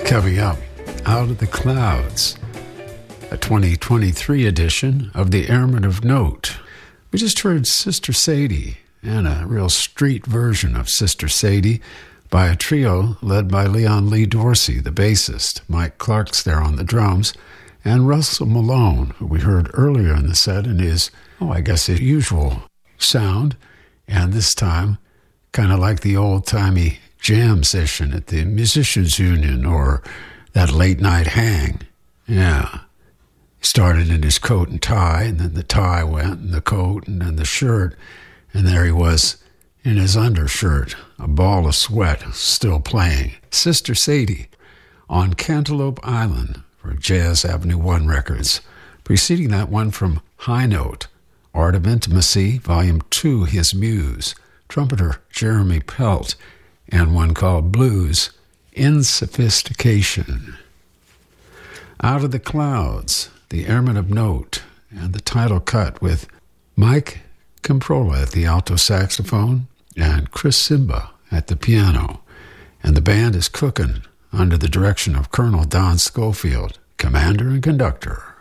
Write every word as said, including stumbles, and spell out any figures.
Coming up, Out of the Clouds, a twenty twenty-three edition of the Airmen of Note. We just heard Sister Sadie, and a real street version of Sister Sadie by a trio led by Leon Lee Dorsey, the bassist, Mike Clark's there on the drums, and Russell Malone, who we heard earlier in the set in his, oh, I guess his usual sound, and this time kind of like the old-timey jam session at the Musicians Union or that late-night hang. Yeah. He started in his coat and tie, and then the tie went, and the coat, and then the shirt, and there he was in his undershirt, a ball of sweat, still playing. Sister Sadie on Cantaloupe Island for Jazz Avenue One Records. Preceding that one from High Note, Art of Intimacy, Volume two, His Muse, trumpeter Jeremy Pelt, and one called Blues, In Sophistication. Out of the Clouds, the Airmen of Note, and the title cut with Mike Comprola at the alto saxophone and Chris Simba at the piano. And the band is cooking under the direction of Colonel Don Schofield, commander and conductor.